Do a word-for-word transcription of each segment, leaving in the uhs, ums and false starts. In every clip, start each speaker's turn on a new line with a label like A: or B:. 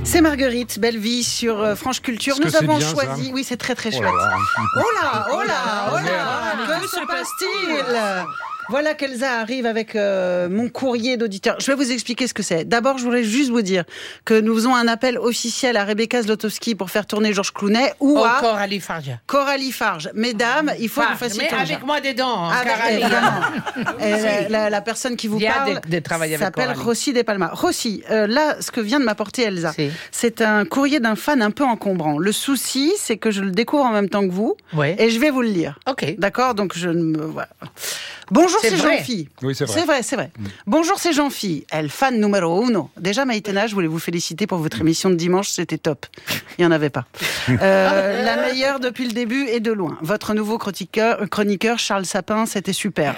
A: C'est Marguerite Belleville sur euh, France Culture.
B: Est-ce
A: Nous
B: que c'est
A: avons
B: bien,
A: choisi.
B: ça
A: Oui, c'est très très
B: Oh
A: chouette.
B: là là.
A: Oh là, oh là, oh là,
C: merde.
A: que se passe-t-il ? Voilà qu'Elsa arrive avec euh, mon courrier d'auditeur. Je vais vous expliquer ce que c'est. D'abord, je voulais juste vous dire que nous faisons un appel officiel à Rebecca Zlotowski pour faire tourner Georges Clooney ou
C: Oh,
A: à
C: Coralie Farge.
A: Coralie Farge. Mesdames, il faut que vous
C: Farge,
A: fassiez
C: mais
A: tourner.
C: avec moi dedans, hein,
A: Avec-
C: Coralie.
A: évidemment. Et la, la- la personne qui vous
C: Il y a
A: parle
C: de- de travailler avec
A: s'appelle
C: Coralie.
A: Rossi De Palma. Rossi, euh, là, ce que vient de m'apporter Elsa,
C: Si.
A: c'est un courrier d'un fan un peu encombrant. Le souci, c'est que je le découvre en même temps que vous,
C: Ouais.
A: et je vais vous le lire.
C: Ok.
A: D'accord, donc je ne me voilà. Bonjour,
C: C'est
A: c'est
C: vrai.
A: Jean-Phi.
B: Oui, c'est vrai.
A: C'est vrai, c'est vrai. Bonjour, c'est Jean-Phi, el fan numéro uno. Déjà, Maïtena, je voulais vous féliciter pour votre émission de dimanche, c'était top. Il n'y en avait pas. Euh, la meilleure depuis le début et de loin. Votre nouveau chroniqueur, chroniqueur Charles Sapin, c'était super.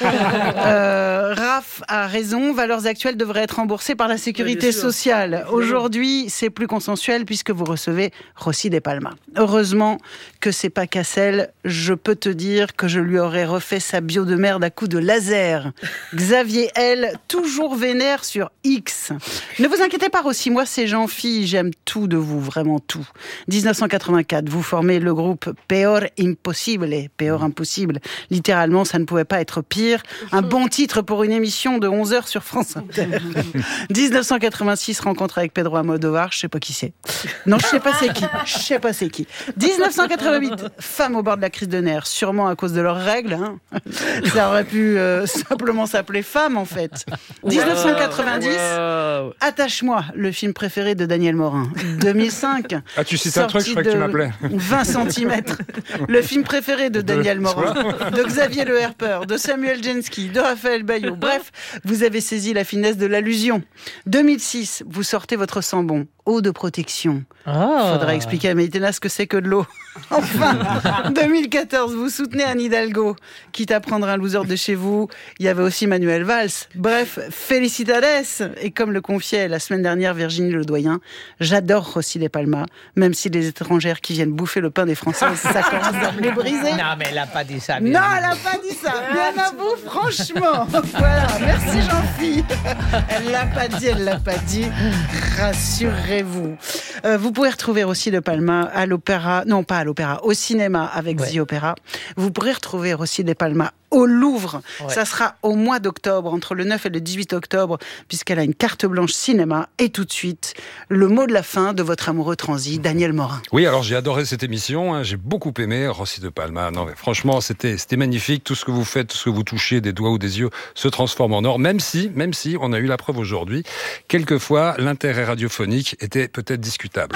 A: Euh, Raph a raison, valeurs actuelles devraient être remboursées par la sécurité sociale. Aujourd'hui, c'est plus consensuel puisque vous recevez Rossi De Palma. Heureusement que c'est pas Cassel, je peux te dire que je lui aurais refait sa bio de merde à coups de laser. Xavier L, toujours vénère sur X. Ne vous inquiétez pas, Rossi, moi c'est Jean-Phi, j'aime tout de vous, vraiment tout. dix-neuf cent quatre-vingt-quatre, vous formez le groupe Peor Impossible, Peor Impossible. Littéralement, ça ne pouvait pas être pire. Un bon titre pour une émission de onze heures sur France Inter. dix-neuf cent quatre-vingt-six, rencontre avec Pedro Almodovar, je sais pas qui c'est. Non, je sais pas c'est qui. Je sais pas c'est qui. dix-neuf cent quatre-vingt-huit, femmes au bord de la crise de nerfs, sûrement à cause de leurs règles. Hein. Ça aurait pu euh, simplement s'appeler Femme, en fait. dix-neuf cent quatre-vingt-dix,
C: Wow.
A: Attache-moi, le film préféré de Daniel Morin. deux mille cinq.
B: Ah, tu cites un truc, je crois que tu m'appelais.
A: vingt centimètres. Le film préféré de Daniel Morin, de Xavier Le Herper, de Samuel Jensky, de Raphaël Bayot. Bref, vous avez saisi la finesse de l'allusion. deux mille six, vous sortez votre Sambon. Eau de protection.
C: Oh.
A: Faudra expliquer à Maïtena ce que c'est que de l'eau. Enfin, deux mille quatorze, vous soutenez Anne Hidalgo. Quitte à prendre un loser de chez vous, il y avait aussi Manuel Valls. Bref, félicitades. Et comme le confiait la semaine dernière Virginie Ledoyen, j'adore Rossi De Palma, même si les étrangères qui viennent bouffer le pain des Françaises, ça commence à me les briser.
C: Non, mais elle n'a pas dit ça.
A: Non,
C: Virginie.
A: elle n'a pas dit ça. Bien à vous, franchement. Voilà, merci Jean-Phi. Elle l'a pas dit, elle l'a pas dit. Rassurez-vous. Euh, vous pouvez retrouver aussi De Palma à l'opéra, non pas à l'opéra, au cinéma avec
C: Ouais.
A: The Opera. Vous pourrez retrouver aussi De Palma au Louvre.
C: Ouais.
A: Ça sera au mois d'octobre, entre le neuf et le dix-huit octobre, puisqu'elle a une carte blanche cinéma. Et tout de suite, le mot de la fin de votre amoureux transi, Daniel Morin.
B: Oui, alors j'ai adoré cette émission, hein, j'ai beaucoup aimé Rossi De Palma. Non, mais franchement, c'était c'était magnifique. Tout ce que vous faites, tout ce que vous touchez, des doigts ou des yeux, se transforme en or. Même si, même si, on a eu la preuve aujourd'hui, quelquefois, l'intérêt radiophonique était peut-être discutable.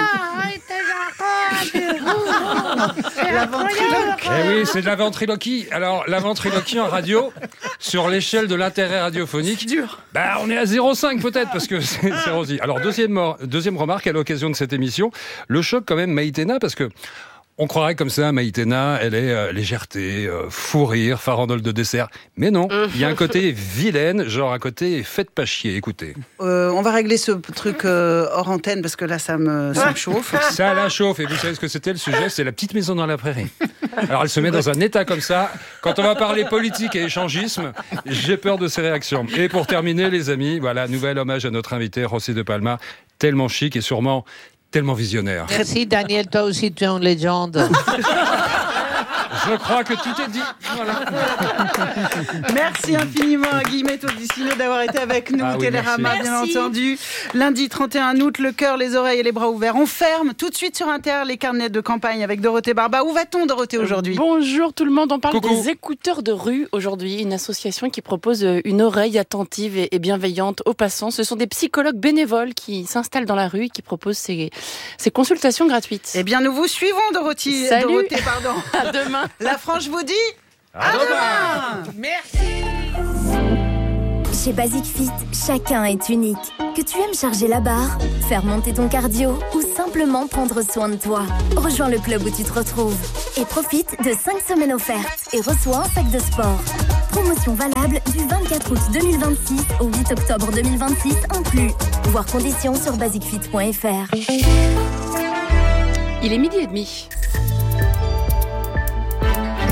A: La ventriloque.
B: Eh oui, c'est de la ventriloquie. Alors, la ventriloquie en radio, sur l'échelle de l'intérêt radiophonique,
A: dur.
B: bah, on est à zéro virgule cinq peut-être, parce que c'est c'est Rossi. Alors, deuxième, mor- deuxième remarque à l'occasion de cette émission, le choc quand même Maïtena, parce que on croirait comme ça, Maïtena, elle est euh, légèreté, euh, fou rire, farandole de dessert. Mais non, il y a un côté vilaine, genre un côté faites pas chier, écoutez.
A: Euh, on va régler ce truc euh, hors antenne parce que là, ça me, ça me chauffe.
B: Ça la chauffe, et vous savez ce que c'était le sujet? C'est la petite maison dans la prairie. Alors elle se met dans un état comme ça. Quand on va parler politique et échangisme, j'ai peur de ses réactions. Et pour terminer, les amis, voilà, nouvel hommage à notre invité, Rossi De Palma, tellement chic et sûrement tellement visionnaire.
C: Merci Daniel, toi aussi tu es une légende.
B: Je crois que tout est dit. Voilà.
A: Merci infiniment à Guillemette Audicino d'avoir été avec nous.
B: Ah oui,
A: Télérama,
B: merci.
A: bien
D: Merci.
A: entendu. Lundi trente et un août, le cœur, les oreilles et les bras ouverts. On ferme tout de suite sur Inter les carnets de campagne avec Dorothée Barba. Où va-t-on, Dorothée, aujourd'hui?
D: Bonjour tout le monde, on parle
B: Coucou.
D: des écouteurs de rue aujourd'hui, une association qui propose une oreille attentive et et bienveillante aux passants. Ce sont des psychologues bénévoles qui s'installent dans la rue et qui proposent ces, ces consultations gratuites.
A: Eh bien, nous vous suivons, Dorothée.
D: Salut.
A: Dorothée, pardon.
D: À demain.
A: La France vous dit à demain.
C: Merci.
E: Chez Basic Fit, chacun est unique. Que tu aimes charger la barre, faire monter ton cardio ou simplement prendre soin de toi, rejoins le club où tu te retrouves et profite de cinq semaines offertes et reçois un sac de sport. Promotion valable du vingt-quatre août deux mille vingt-six au huit octobre deux mille vingt-six inclus. Voir conditions sur basic fit point f r.
D: Il est midi et demi.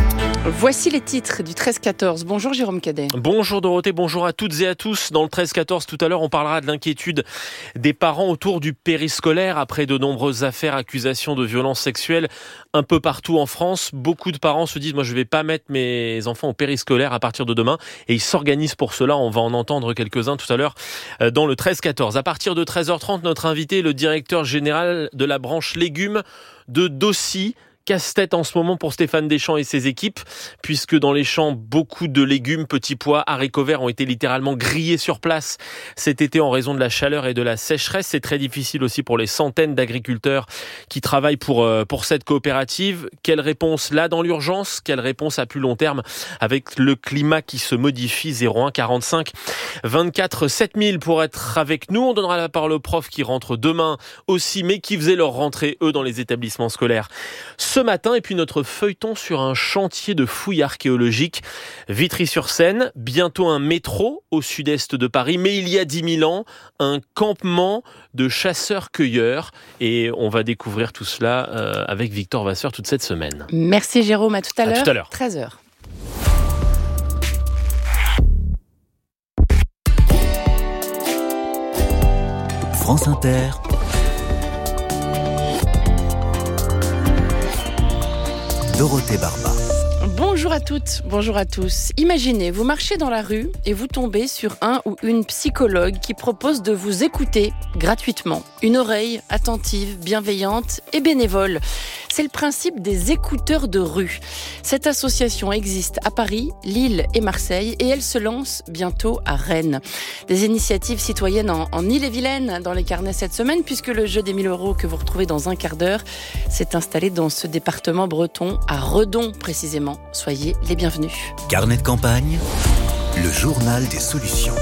D: Voici les titres du treize quatorze. Bonjour Jérôme Cadet.
F: Bonjour Dorothée, bonjour à toutes et à tous. Dans le treize quatorze, tout à l'heure, on parlera de l'inquiétude des parents autour du périscolaire. Après de nombreuses affaires, accusations de violences sexuelles un peu partout en France, beaucoup de parents se disent « moi je ne vais pas mettre mes enfants au périscolaire à partir de demain » et ils s'organisent pour cela. On va en entendre quelques-uns tout à l'heure dans le treize quatorze. À partir de treize heures trente, notre invité est le directeur général de la branche légumes de Daucy. Casse-tête en ce moment pour Stéphane Deschamps et ses équipes, puisque dans les champs, beaucoup de légumes, petits pois, haricots verts ont été littéralement grillés sur place cet été en raison de la chaleur et de la sécheresse. C'est très difficile aussi pour les centaines d'agriculteurs qui travaillent pour, pour cette coopérative. Quelle réponse là dans l'urgence? Quelle réponse à plus long terme avec le climat qui se modifie? Zéro un quarante-cinq vingt-quatre sept mille pour être avec nous. On donnera la parole aux profs qui rentrent demain aussi, mais qui faisaient leur rentrée, eux, dans les établissements scolaires ce matin. Et puis notre feuilleton sur un chantier de fouilles archéologiques, Vitry-sur-Seine, bientôt un métro au sud-est de Paris, mais il y a dix mille ans, un campement de chasseurs-cueilleurs. Et on va découvrir tout cela euh, avec Victor Vasseur toute cette semaine.
D: Merci Jérôme, à tout à,
F: à
D: l'heure.
F: tout à l'heure.
D: treize heures.
G: France Inter. Dorothée Barba.
D: Bonjour à toutes, bonjour à tous. Imaginez, vous marchez dans la rue et vous tombez sur un ou une psychologue qui propose de vous écouter gratuitement. Une oreille attentive, bienveillante et bénévole. C'est le principe des écouteurs de rue. Cette association existe à Paris, Lille et Marseille et elle se lance bientôt à Rennes. Des initiatives citoyennes en, en Ille-et-Vilaine dans les carnets cette semaine, puisque le jeu des mille euros que vous retrouvez dans un quart d'heure s'est installé dans ce département breton, à Redon précisément. Soyez les bienvenus.
G: Carnet de campagne, le journal des solutions.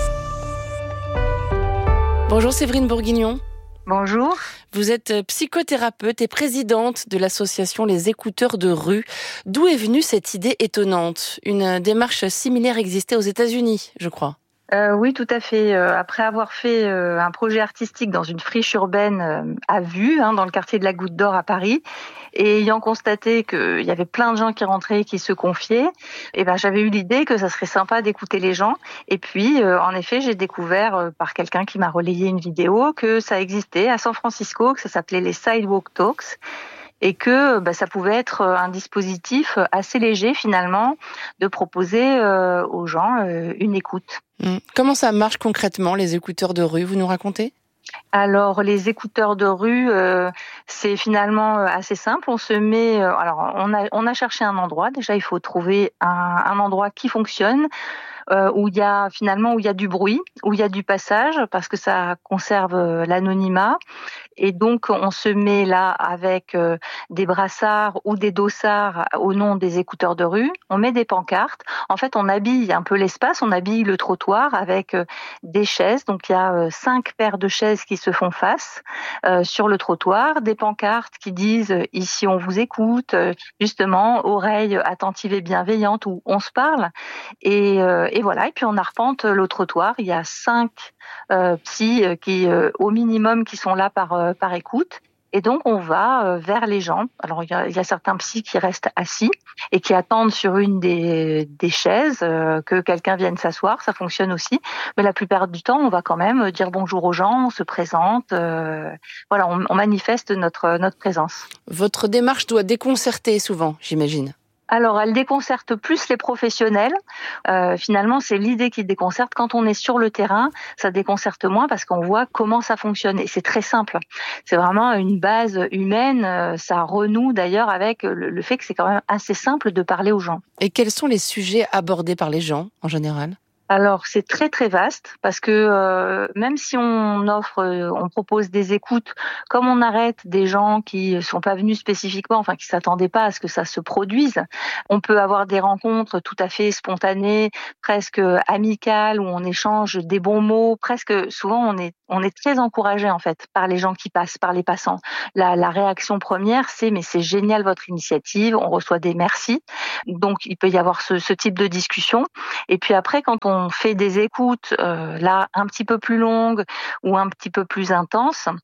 D: Bonjour Séverine Bourguignon.
H: Bonjour.
D: Vous êtes psychothérapeute et présidente de l'association Les Écouteurs de Rue. D'où est venue cette idée étonnante? Une démarche similaire existait aux États-Unis, je crois.
H: Euh, oui, tout à fait. Euh, après avoir fait euh, un projet artistique dans une friche urbaine euh, à Vue, hein, dans le quartier de la Goutte d'Or à Paris, et ayant constaté qu'il y avait plein de gens qui rentraient et qui se confiaient, et ben j'avais eu l'idée que ça serait sympa d'écouter les gens. Et puis, euh, en effet, j'ai découvert euh, par quelqu'un qui m'a relayé une vidéo que ça existait à San Francisco, que ça s'appelait les Sidewalk Talks. Et que bah, ça pouvait être un dispositif assez léger finalement de proposer euh, aux gens euh, une écoute.
D: Mmh. Comment ça marche concrètement, les écouteurs de rue? Vous nous racontez?
H: Alors les écouteurs de rue, euh, c'est finalement assez simple. On se met, euh, alors on a on a cherché un endroit. Déjà, il faut trouver un, un endroit qui fonctionne. Euh, où il y a finalement où il y a du bruit, où il y a du passage, parce que ça conserve euh, l'anonymat. Et donc on se met là avec euh, des brassards ou des dossards au nom des écouteurs de rue. On met des pancartes. En fait, on habille un peu l'espace, on habille le trottoir avec euh, des chaises. Donc il y a euh, cinq paires de chaises qui se font face euh, sur le trottoir, des pancartes qui disent euh, ici on vous écoute, euh, justement oreille attentive et bienveillante, où on se parle. Et euh, Et voilà, et puis on arpente le trottoir. Il y a cinq euh, psys qui, euh, au minimum, qui sont là par euh, par écoute. Et donc on va euh, vers les gens. Alors il y a, il y a certains psys qui restent assis et qui attendent sur une des des chaises euh, que quelqu'un vienne s'asseoir. Ça fonctionne aussi. Mais la plupart du temps, on va quand même dire bonjour aux gens, on se présente. Euh, voilà, on, on manifeste notre notre présence.
D: Votre démarche doit déconcerter souvent, j'imagine.
H: Alors, elle déconcerte plus les professionnels. Euh, finalement, c'est l'idée qui déconcerte. Quand on est sur le terrain, ça déconcerte moins parce qu'on voit comment ça fonctionne. Et c'est très simple. C'est vraiment une base humaine. Ça renoue d'ailleurs avec le, le fait que c'est quand même assez simple de parler aux gens.
D: Et quels sont les sujets abordés par les gens, en général ?
H: Alors c'est très très vaste parce que euh, même si on offre, euh, on propose des écoutes, comme on arrête des gens qui sont pas venus spécifiquement, enfin qui s'attendaient pas à ce que ça se produise, on peut avoir des rencontres tout à fait spontanées, presque amicales, où on échange des bons mots. Presque souvent on est on est très encouragé en fait par les gens qui passent, par les passants. La, la réaction première, c'est mais c'est génial votre initiative. On reçoit des merci. Donc il peut y avoir ce, ce type de discussion. Et puis après, quand on fait des écoutes euh, là un petit peu plus longues ou un petit peu plus intenses,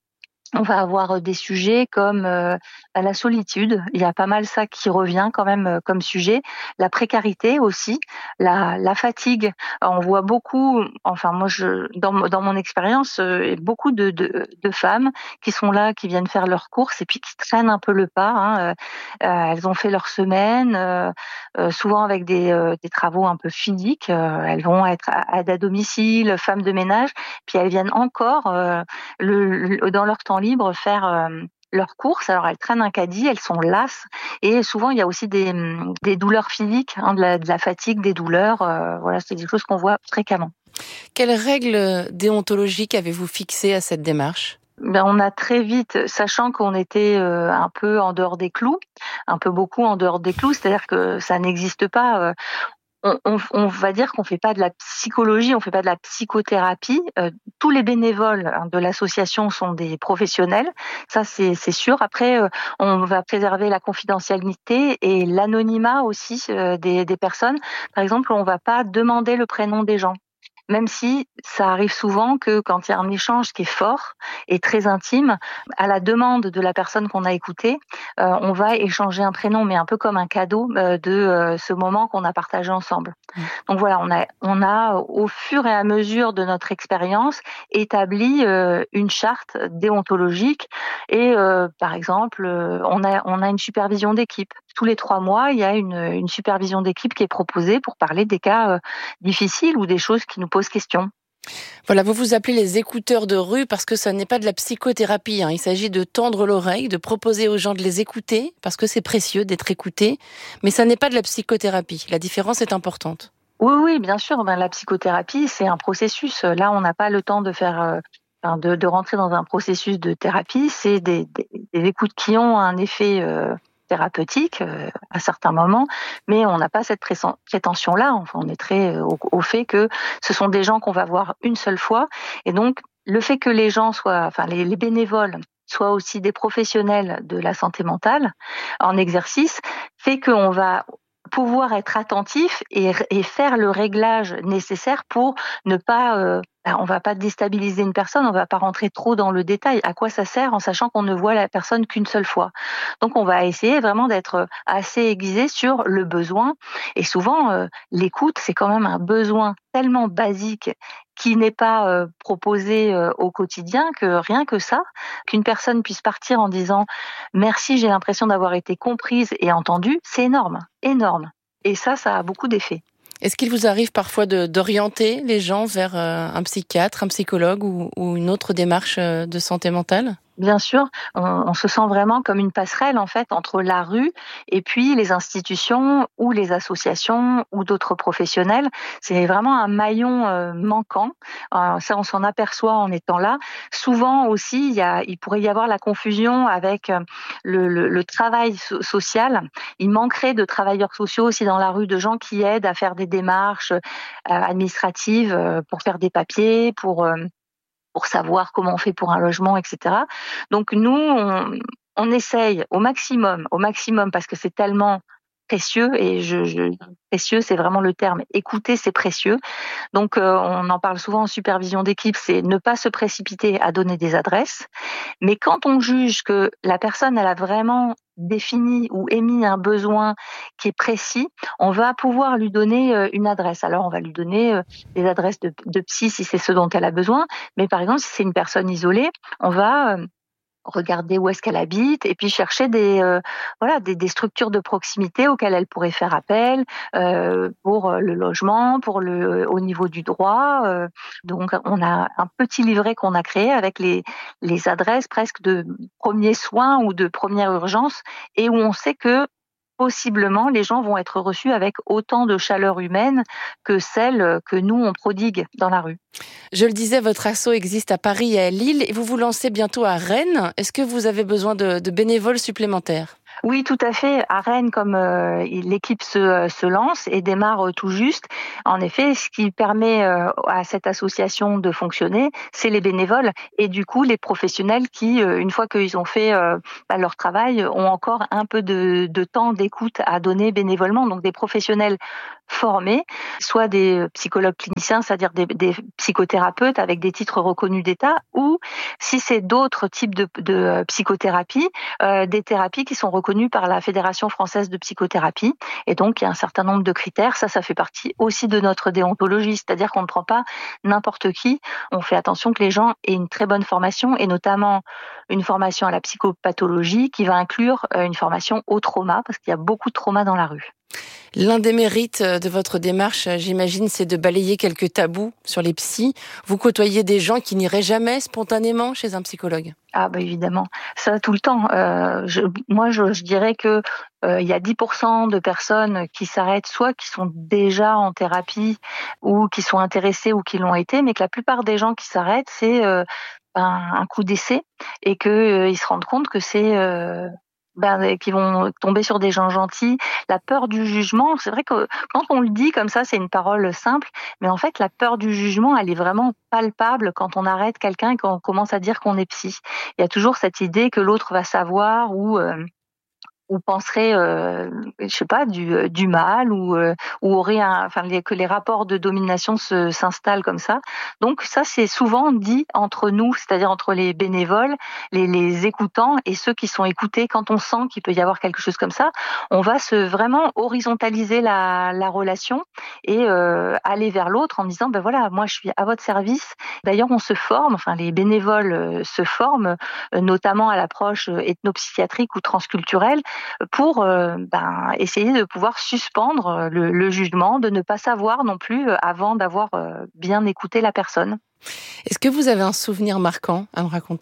H: On va avoir des sujets comme euh, la solitude. Il y a pas mal ça qui revient quand même euh, comme sujet. La précarité aussi, la, la fatigue. On voit beaucoup, enfin moi je, dans, dans mon expérience, euh, beaucoup de, de, de femmes qui sont là, qui viennent faire leurs courses et puis qui traînent un peu le pas. Hein. Euh, euh, elles ont fait leur semaine, euh, euh, souvent avec des, euh, des travaux un peu physiques. Euh, elles vont être aide à domicile, femmes de ménage, puis elles viennent encore euh, le, le, dans leur temps libre faire euh, leurs courses. Alors elles traînent un caddie, elles sont lasses et souvent il y a aussi des, des douleurs physiques, hein, de, la, de la fatigue, des douleurs. Euh, voilà, c'est des choses qu'on voit fréquemment.
D: Quelles règles déontologiques avez-vous fixées à cette démarche ?
H: Ben, on a très vite, sachant qu'on était euh, un peu en dehors des clous, un peu beaucoup en dehors des clous, c'est-à-dire que ça n'existe pas. Euh, On, on, on va dire qu'on fait pas de la psychologie, on fait pas de la psychothérapie. Euh, tous les bénévoles de l'association sont des professionnels, ça c'est, c'est sûr. Après, euh, on va préserver la confidentialité et l'anonymat aussi euh, des, des personnes. Par exemple, on va pas demander le prénom des gens. Même si ça arrive souvent que quand il y a un échange qui est fort et très intime, à la demande de la personne qu'on a écoutée, euh, on va échanger un prénom, mais un peu comme un cadeau euh, de euh, ce moment qu'on a partagé ensemble. Mmh. Donc voilà, on a, on a au fur et à mesure de notre expérience établi euh, une charte déontologique et euh, par exemple, euh, on a, on a une supervision d'équipe. Tous les trois mois, il y a une, une supervision d'équipe qui est proposée pour parler des cas euh, difficiles ou des choses qui nous posent question.
D: Voilà, vous vous appelez les écouteurs de rue parce que ça n'est pas de la psychothérapie. Hein. Il s'agit de tendre l'oreille, de proposer aux gens de les écouter parce que c'est précieux d'être écouté. Mais ça n'est pas de la psychothérapie. La différence est importante.
H: Oui, oui, bien sûr. Ben, la psychothérapie, c'est un processus. Là, on n'a pas le temps de faire... Euh, de, de rentrer dans un processus de thérapie. C'est des, des, des écoutes qui ont un effet... Euh, thérapeutique euh, à certains moments, mais on n'a pas cette prétention-là. Enfin, on est très euh, au, au fait que ce sont des gens qu'on va voir une seule fois, et donc le fait que les gens soient, enfin les, les bénévoles soient aussi des professionnels de la santé mentale en exercice, fait qu'on va pouvoir être attentif et, et faire le réglage nécessaire pour ne pas euh, on va pas déstabiliser une personne, on va pas rentrer trop dans le détail. À quoi ça sert en sachant qu'on ne voit la personne qu'une seule fois. Donc on va essayer vraiment d'être assez aiguisé sur le besoin. Et souvent, euh, l'écoute, c'est quand même un besoin tellement basique qui n'est pas euh, proposé euh, au quotidien que rien que ça, qu'une personne puisse partir en disant « merci, j'ai l'impression d'avoir été comprise et entendue », c'est énorme, énorme. Et ça, ça a beaucoup d'effets.
D: Est-ce qu'il vous arrive parfois de, d'orienter les gens vers euh, un psychiatre, un psychologue ou, ou une autre démarche euh, de santé mentale ?
H: Bien sûr, on, on se sent vraiment comme une passerelle en fait entre la rue et puis les institutions ou les associations ou d'autres professionnels. C'est vraiment un maillon euh, manquant. Euh, ça, on s'en aperçoit en étant là. Souvent aussi, il, y a, il pourrait y avoir la confusion avec le, le, le travail so- social. Il manquerait de travailleurs sociaux aussi dans la rue, de gens qui aident à faire des démarches euh, administratives euh, pour faire des papiers, pour euh, pour savoir comment on fait pour un logement, et cetera. Donc nous, on, on essaye au maximum, au maximum, parce que c'est tellement précieux, et je, je, précieux, c'est vraiment le terme. Écouter, c'est précieux. Donc euh, on en parle souvent en supervision d'équipe, c'est ne pas se précipiter à donner des adresses. Mais quand on juge que la personne, elle a vraiment défini ou émis un besoin qui est précis, on va pouvoir lui donner une adresse. Alors, on va lui donner des adresses de, de psy si c'est ce dont elle a besoin. Mais par exemple, si c'est une personne isolée, on va regarder où est-ce qu'elle habite et puis chercher des euh, voilà des, des structures de proximité auxquelles elle pourrait faire appel euh, pour le logement, pour le au niveau du droit. Euh, donc on a un petit livret qu'on a créé avec les les adresses presque de premiers soins ou de première urgence et où on sait que possiblement, les gens vont être reçus avec autant de chaleur humaine que celle que nous, on prodigue dans la rue.
D: Je le disais, votre asso existe à Paris et à Lille et vous vous lancez bientôt à Rennes. Est-ce que vous avez besoin de, de bénévoles supplémentaires ?
H: Oui, tout à fait. À Rennes, comme euh, l'équipe se, se lance et démarre tout juste, en effet, ce qui permet euh, à cette association de fonctionner, c'est les bénévoles et du coup les professionnels qui, euh, une fois qu'ils ont fait euh, bah, leur travail, ont encore un peu de, de temps d'écoute à donner bénévolement. Donc des professionnels formés, soit des psychologues cliniciens, c'est-à-dire des, des psychothérapeutes avec des titres reconnus d'État, ou si c'est d'autres types de, de psychothérapie, euh, des thérapies qui sont reconnues par la Fédération française de psychothérapie. Et donc, il y a un certain nombre de critères. Ça, ça fait partie aussi de notre déontologie, c'est-à-dire qu'on ne prend pas n'importe qui. On fait attention que les gens aient une très bonne formation, et notamment une formation à la psychopathologie qui va inclure une formation au trauma, parce qu'il y a beaucoup de trauma dans la rue.
D: L'un des mérites de votre démarche, j'imagine, c'est de balayer quelques tabous sur les psys. Vous côtoyez des gens qui n'iraient jamais spontanément chez un psychologue.
H: Ah bah évidemment, ça tout le temps. Euh, je, moi, je, je dirais que euh, il y a dix pour cent de personnes qui s'arrêtent, soit qui sont déjà en thérapie ou qui sont intéressées ou qui l'ont été, mais que la plupart des gens qui s'arrêtent, c'est euh, un, un coup d'essai et qu'ils euh, se rendent compte que c'est... Euh, Ben, qui vont tomber sur des gens gentils. La peur du jugement, c'est vrai que quand on le dit comme ça, c'est une parole simple, mais en fait, la peur du jugement, elle est vraiment palpable quand on arrête quelqu'un et qu'on commence à dire qu'on est psy. Il y a toujours cette idée que l'autre va savoir ou... Euh, ou penserait, euh, je sais pas, du, du mal, ou, euh, ou aurait un, enfin, les, que les rapports de domination se, s'installent comme ça. Donc ça, c'est souvent dit entre nous, c'est-à-dire entre les bénévoles, les, les écoutants et ceux qui sont écoutés. Quand on sent qu'il peut y avoir quelque chose comme ça, on va se vraiment horizontaliser la, la relation et euh, aller vers l'autre en disant, ben voilà, moi je suis à votre service. D'ailleurs, on se forme, enfin les bénévoles euh, se forment, euh, notamment à l'approche ethnopsychiatrique ou transculturelle, pour euh, ben, essayer de pouvoir suspendre le, le jugement, de ne pas savoir non plus avant d'avoir euh, bien écouté la personne.
D: Est-ce que vous avez un souvenir marquant à me raconter ?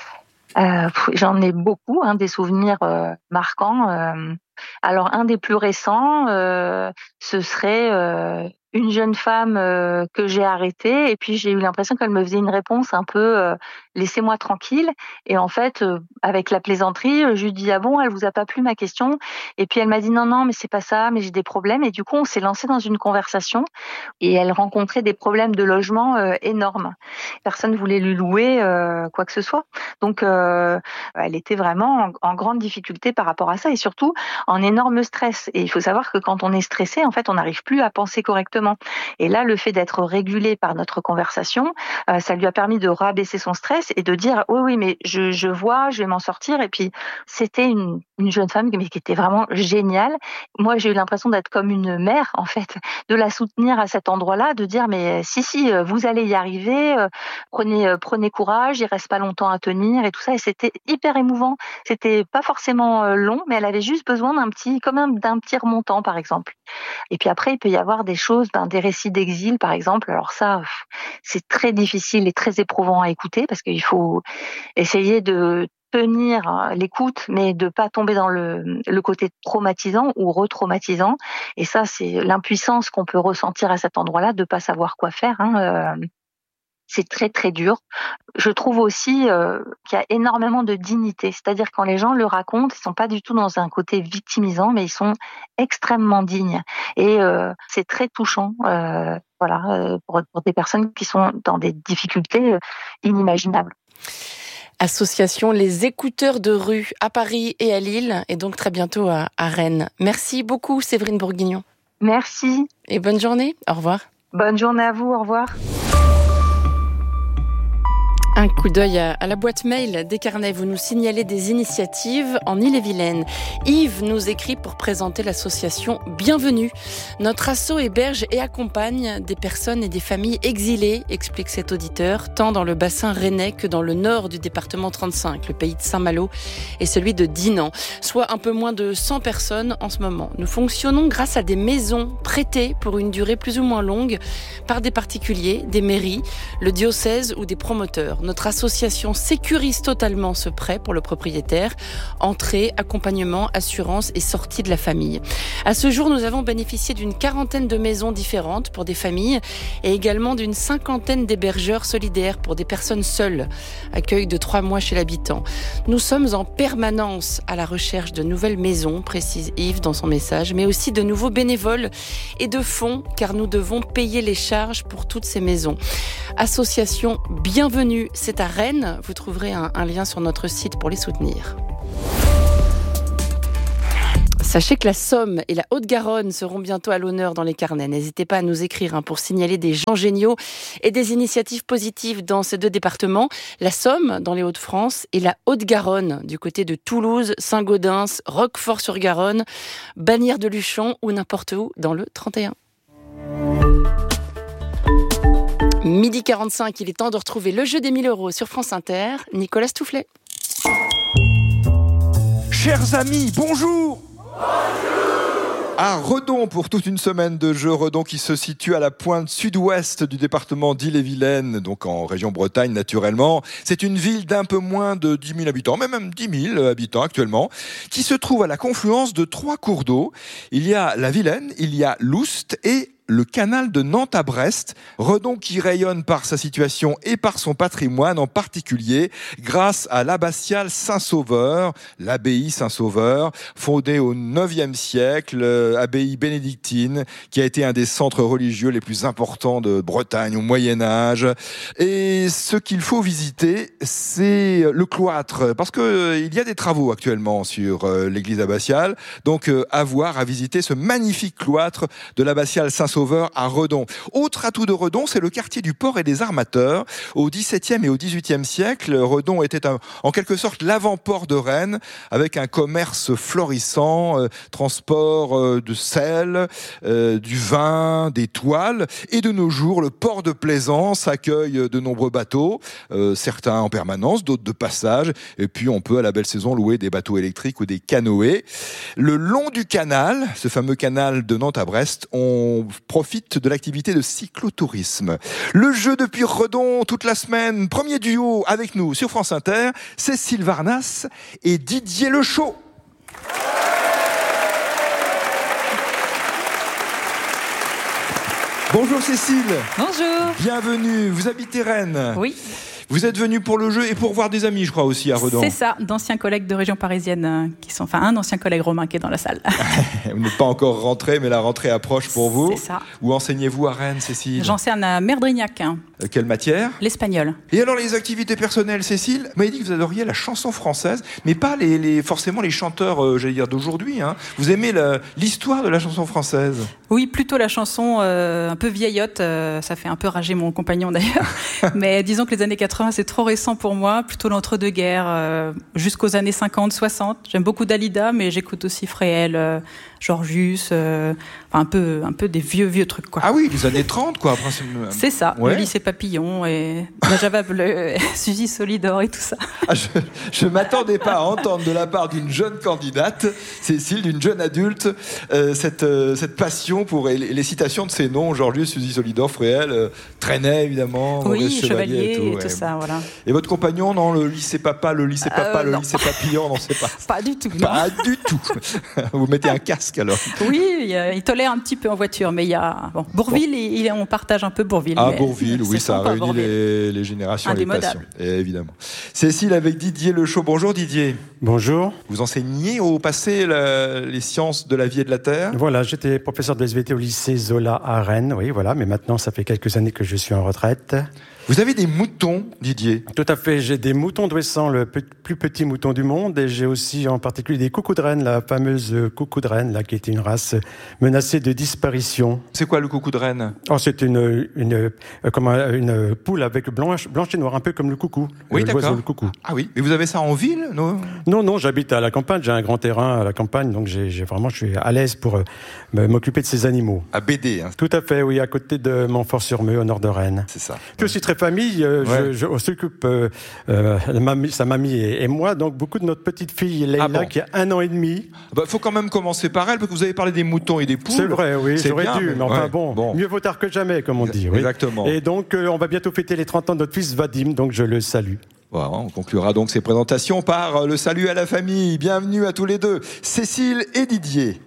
H: euh, J'en ai beaucoup, hein, des souvenirs euh, marquants. Euh, alors, un des plus récents, euh, ce serait... Euh, une jeune femme euh, que j'ai arrêtée, et puis j'ai eu l'impression qu'elle me faisait une réponse un peu euh, « laissez-moi tranquille ». Et en fait, euh, avec la plaisanterie, je lui dis « ah bon, elle vous a pas plu ma question ?» Et puis elle m'a dit « non, non, mais c'est pas ça, mais j'ai des problèmes ». Et du coup, on s'est lancé dans une conversation, et elle rencontrait des problèmes de logement euh, énormes. Personne voulait lui louer euh, quoi que ce soit. Donc, euh, elle était vraiment en, en grande difficulté par rapport à ça, et surtout en énorme stress. Et il faut savoir que quand on est stressé, en fait, on n'arrive plus à penser correctement. Et là, le fait d'être régulé par notre conversation, euh, ça lui a permis de rabaisser son stress et de dire oui, oui, mais je, je vois, je vais m'en sortir. Et puis, c'était une, une jeune femme mais qui était vraiment géniale. Moi, j'ai eu l'impression d'être comme une mère, en fait, de la soutenir à cet endroit-là, de dire mais si, si, vous allez y arriver, euh, prenez, euh, prenez courage, il reste pas longtemps à tenir et tout ça. Et c'était hyper émouvant. C'était pas forcément euh, long, mais elle avait juste besoin d'un petit, comme un, d'un petit remontant, par exemple. Et puis après, il peut y avoir des choses, ben, des récits d'exil, par exemple. Alors ça, c'est très difficile et très éprouvant à écouter parce qu'il faut essayer de tenir l'écoute, mais de pas tomber dans le, le côté traumatisant ou retraumatisant. Et ça, c'est l'impuissance qu'on peut ressentir à cet endroit-là, de pas savoir quoi faire. Hein. Euh, c'est très très dur. Je trouve aussi euh, qu'il y a énormément de dignité. C'est-à-dire quand les gens le racontent, ils sont pas du tout dans un côté victimisant, mais ils sont extrêmement dignes. Et euh, c'est très touchant. Euh, voilà, euh, pour, pour des personnes qui sont dans des difficultés euh, inimaginables.
D: Association Les Écouteurs de rue à Paris et à Lille, et donc très bientôt à, à Rennes. Merci beaucoup Séverine Bourguignon.
H: Merci.
D: Et bonne journée. Au revoir.
H: Bonne journée à vous. Au revoir.
D: Un coup d'œil à, à la boîte mail des carnets. Vous nous signalez des initiatives en Ille-et-Vilaine. Yves nous écrit pour présenter l'association Bienvenue. Notre asso héberge et accompagne des personnes et des familles exilées, explique cet auditeur, tant dans le bassin rennais que dans le nord du département trente-cinq, le pays de Saint-Malo et celui de Dinan, soit un peu moins de cent personnes en ce moment. Nous fonctionnons grâce à des maisons prêtées pour une durée plus ou moins longue par des particuliers, des mairies, le diocèse ou des promoteurs. Notre association sécurise totalement ce prêt pour le propriétaire. Entrée, accompagnement, assurance et sortie de la famille. À ce jour, nous avons bénéficié d'une quarantaine de maisons différentes pour des familles et également d'une cinquantaine d'hébergeurs solidaires pour des personnes seules. Accueil de trois mois chez l'habitant. Nous sommes en permanence à la recherche de nouvelles maisons, précise Yves dans son message, mais aussi de nouveaux bénévoles et de fonds, car nous devons payer les charges pour toutes ces maisons. Association Bienvenue, c'est à Rennes. Vous trouverez un, un lien sur notre site pour les soutenir. Sachez que la Somme et la Haute-Garonne seront bientôt à l'honneur dans les carnets. N'hésitez pas à nous écrire hein, pour signaler des gens géniaux et des initiatives positives dans ces deux départements. La Somme, dans les Hauts-de-France, et la Haute-Garonne, du côté de Toulouse, Saint-Gaudens, Roquefort-sur-Garonne, Bagnères-de-Luchon ou n'importe où dans le trente et un. midi quarante-cinq, il est temps de retrouver le jeu des mille euros sur France Inter. Nicolas Stoufflet.
I: Chers amis, bonjour. À Redon pour toute une semaine de jeu. Redon qui se situe à la pointe sud-ouest du département d'Ille-et-Vilaine, donc en région Bretagne naturellement. C'est une ville d'un peu moins de dix mille habitants, mais même dix mille habitants actuellement, qui se trouve à la confluence de trois cours d'eau. Il y a la Vilaine, il y a l'Oust et le canal de Nantes à Brest. Redon qui rayonne par sa situation et par son patrimoine, en particulier grâce à l'abbatiale Saint-Sauveur, l'abbaye Saint-Sauveur, fondée au neuvième siècle, abbaye bénédictine, qui a été un des centres religieux les plus importants de Bretagne au Moyen-Âge. Et ce qu'il faut visiter, c'est le cloître, parce que il y a des travaux actuellement sur l'église abbatiale, donc à voir, à visiter ce magnifique cloître de l'abbatiale Saint-Sauveur à Redon. Autre atout de Redon, c'est le quartier du port et des armateurs. Au dix-septième et au dix-huitième siècle, Redon était un, en quelque sorte l'avant-port de Rennes, avec un commerce florissant, euh, transport euh, de sel, euh, du vin, des toiles. Et de nos jours, le port de Plaisance accueille de nombreux bateaux, euh, certains en permanence, d'autres de passage. Et puis on peut à la belle saison louer des bateaux électriques ou des canoës. Le long du canal, ce fameux canal de Nantes à Brest, on profite de l'activité de cyclotourisme. Le jeu depuis Redon toute la semaine. Premier duo avec nous sur France Inter, Cécile Varnas et Didier Lechaud. Bonjour Cécile.
J: Bonjour.
I: Bienvenue. Vous habitez Rennes.
J: Oui.
I: Vous êtes venu pour le jeu et pour voir des amis, je crois, aussi à Redon.
J: C'est ça, d'anciens collègues de région parisienne euh, qui sont, enfin un ancien collègue romain qui est dans la salle.
I: Vous n'êtes pas encore rentré, mais la rentrée approche pour vous.
J: C'est ça.
I: Où enseignez-vous à Rennes, Cécile?
J: J'enseigne à Merdrignac. Hein.
I: Euh, quelle matière?
J: L'espagnol.
I: Et alors les activités personnelles, Cécile? Vous m'avez dit que vous adoriez la chanson française, mais pas les, les forcément les chanteurs, euh, j'allais dire d'aujourd'hui. Hein. Vous aimez la, l'histoire de la chanson française?
J: Oui, plutôt la chanson euh, un peu vieillotte. Euh, ça fait un peu rager mon compagnon d'ailleurs. Mais disons que les années quatre-vingts, c'est trop récent pour moi. Plutôt l'entre-deux-guerres, euh, jusqu'aux années cinquante, soixante. J'aime beaucoup Dalida, mais j'écoute aussi Fréhel, euh, Georgius, euh, enfin un peu, un peu des vieux, vieux trucs, quoi.
I: Ah oui, les années trente, quoi. Après, c'est...
J: c'est ça,
I: ouais.
J: Le lycée Papillon et la Java bleue, Suzy Solidor et tout ça.
I: Ah, je ne m'attendais pas à entendre de la part d'une jeune candidate, Cécile, d'une jeune adulte, euh, cette, euh, cette passion pour et les, les citations de ces noms, Georgius, Suzy Solidor, Fréhel, euh, Trenet, évidemment,
J: oui,
I: Maurice Chevalier,
J: Chevalier
I: et tout,
J: et
I: ouais.
J: tout ça, voilà.
I: Et votre compagnon, non, le lycée Papa, le lycée Papa,
J: Euh,
I: le
J: non.
I: lycée Papillon, non, c'est pas.
J: Pas du tout, non.
I: Pas du tout. Vous mettez un casque alors.
J: Oui, il, euh, il tolère un petit peu en voiture, mais il y a bon, Bourville, il, il, on partage un peu Bourville.
I: Ah,
J: mais
I: Bourville, oui,
J: c'est
I: ça a
J: sympa,
I: réuni
J: Bourville.
I: les, les générations et les passions.
J: Indémodable.
I: Et évidemment. Cécile avec Didier Lechaud. Bonjour Didier.
K: Bonjour.
I: Vous enseignez au passé la- les sciences de la vie et de la terre?
K: Voilà, j'étais professeur de S V T au lycée Zola à Rennes, oui, voilà, mais maintenant ça fait quelques années que je suis en retraite.
I: Vous avez des moutons, Didier?
K: Tout à fait, j'ai des moutons d'Ouessant, le pe- plus petit mouton du monde, et j'ai aussi en particulier des coucous de Rennes, la fameuse coucou de Rennes, là, qui était une race menacée de disparition.
I: C'est quoi le coucou de Rennes?
K: Oh, c'est une, une, euh, comment, une poule avec blanche, blanche et noire, un peu comme le coucou.
I: Oui,
K: euh,
I: d'accord.
K: l'oiseau, le coucou.
I: Ah oui, mais vous avez ça en ville, non?
K: Non, non, j'habite à la campagne, j'ai un grand terrain à la campagne, donc j'ai, j'ai vraiment, je suis à l'aise pour euh, me- m'occuper de ces animaux.
I: À B D, hein.
K: Tout à fait, oui, à côté de Montfort-sur-Meux, au nord de Rennes.
I: C'est ça.
K: Puis aussi très famille, euh,
I: Ouais.
K: je, je, on s'occupe, euh, euh, la mamie, sa mamie et, et moi, donc beaucoup de notre petite fille Leïla,
I: Ah bon.
K: qui a un an et demi.
I: Il bah, faut quand même commencer par elle, parce que vous avez parlé des moutons et des poules.
K: C'est vrai, oui,
I: C'est
K: j'aurais
I: bien,
K: dû, mais enfin
I: ouais,
K: bon,
I: bon.
K: mieux vaut tard que jamais, comme on dit. Oui.
I: Exactement.
K: Et donc, euh, on va bientôt fêter les trente ans de notre fils Vadim, donc je le salue.
I: Voilà, on conclura donc ces présentations par le salut à la famille. Bienvenue à tous les deux, Cécile et Didier.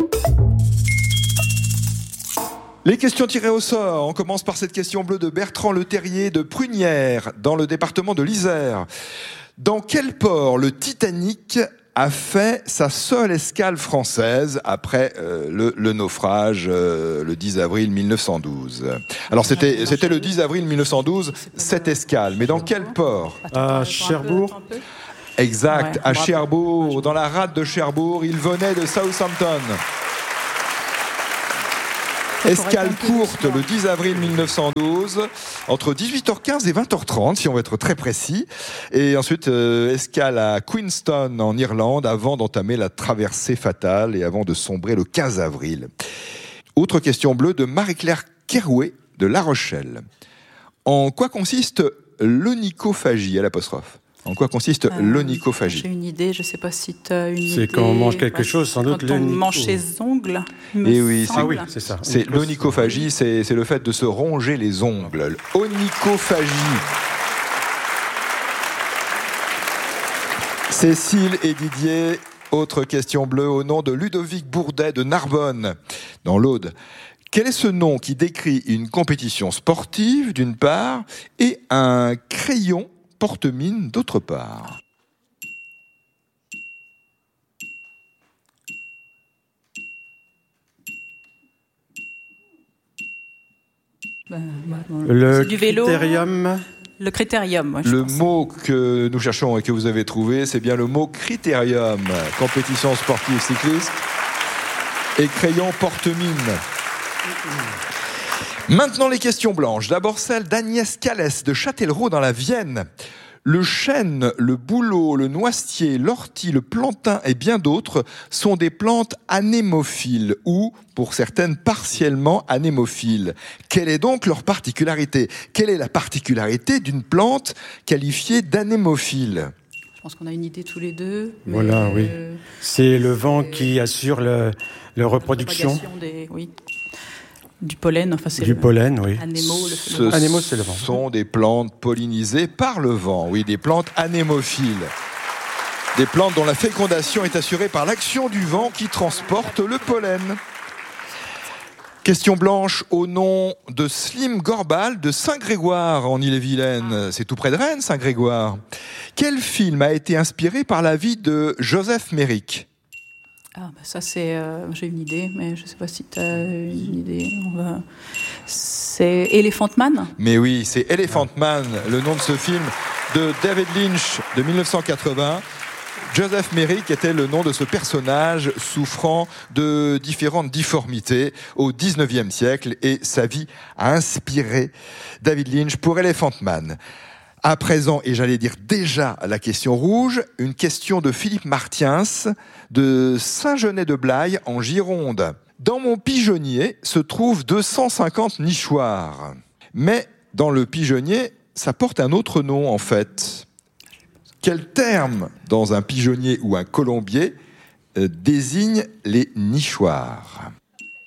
I: Les questions tirées au sort. On commence par cette question bleue de Bertrand Le Terrier de Prunières, dans le département de l'Isère. Dans quel port le Titanic a fait sa seule escale française après euh, le, le naufrage euh, le dix avril mille neuf cent douze. Alors c'était c'était le dix avril mille neuf cent douze, cette escale. Mais dans quel port?
K: À Cherbourg.
I: Exact,
J: Ouais,
I: à
J: bravo.
I: Cherbourg, dans la rade de Cherbourg. Il venait de Southampton. Escale courte le dix avril mille neuf cent douze, entre dix-huit heures quinze et vingt heures trente, si on veut être très précis. Et ensuite, euh, escale à Queenstown, en Irlande, avant d'entamer la traversée fatale et avant de sombrer le quinze avril. Autre question bleue de Marie-Claire Keroué de La Rochelle. En quoi consiste l'onychophagie à l'apostrophe? En quoi consiste
J: Euh,
I: l'onychophagie?
J: J'ai une idée, je ne sais pas si tu as une idée.
K: C'est quand on mange quelque chose, sans doute
J: Quand on
K: l'onycho.
J: mange ses ongles. il me
I: Eh oui, c'est-
J: semble.
K: Ah oui, c'est ça.
I: C'est l'onychophagie, c'est c'est le fait de se ronger les ongles. Onychophagie. Cécile et Didier, autre question bleue au nom de Ludovic Bourdet de Narbonne, dans l'Aude. Quel est ce nom qui décrit une compétition sportive d'une part et un crayon porte-mine d'autre part?
J: Ben, ben,
K: Le
J: c'est du vélo.
K: critérium.
J: Le critérium, ouais, je
I: Le
J: pense.
I: mot que nous cherchons et que vous avez trouvé, c'est bien le mot critérium. Compétition sportive cycliste et crayon porte-mine. Maintenant les questions blanches. D'abord celle d'Agnès Calès de Châtellerault dans la Vienne. Le chêne, le bouleau, le noisetier, l'ortie, le plantain et bien d'autres sont des plantes anémophiles ou, pour certaines, partiellement anémophiles. Quelle est donc leur particularité? Quelle est la particularité d'une plante qualifiée d'anémophile?
J: Je pense qu'on a une idée tous les deux. mais,
K: Voilà, oui.
J: euh,
K: C'est le vent qui assure le, la reproduction
J: propagation des, oui, du pollen. Enfin, c'est
K: du
J: le-
K: pollen, oui.
J: Anémo, le,
I: Ce
J: le-
K: Anémo, c'est le vent.
I: sont des plantes pollinisées par le vent. Oui, des plantes anémophiles. Des plantes dont la fécondation est assurée par l'action du vent qui transporte le pollen. Question blanche au nom de Slim Gorbal de Saint-Grégoire en Ille-et-Vilaine. C'est tout près de Rennes, Saint-Grégoire. Quel film a été inspiré par la vie de Joseph Merrick?
J: Ah, bah ça, c'est. euh, J'ai une idée, mais je ne sais pas si tu as une idée. On va... C'est Elephant Man.
I: Mais oui, c'est Elephant Man, le nom de ce film de David Lynch de mille neuf cent quatre-vingts. Joseph Merrick était le nom de ce personnage souffrant de différentes difformités au dix-neuvième siècle et sa vie a inspiré David Lynch pour Elephant Man. À présent, et j'allais dire déjà la question rouge, une question de Philippe Martiens de Saint-Genès-de-Blaye en Gironde. Dans mon pigeonnier se trouvent deux cent cinquante nichoirs. Mais dans le pigeonnier, ça porte un autre nom en fait. Quel terme dans un pigeonnier ou un colombier euh, désigne les nichoirs?